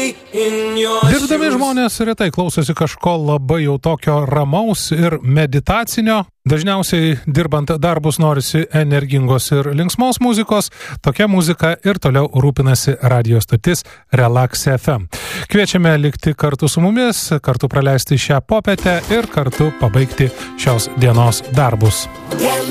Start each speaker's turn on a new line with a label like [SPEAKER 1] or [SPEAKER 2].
[SPEAKER 1] Dirbdami žmonės retai klausosi kažko labai jau tokio ramaus ir meditacinio. Dažniausiai dirbant darbus norisi energingos ir linksmos muzikos. Tokia muzika ir toliau rūpinasi radio stotis Relax FM. Kviečiame likti kartu su mumis, kartu praleisti šią popietę ir kartu pabaigti šios dienos darbus.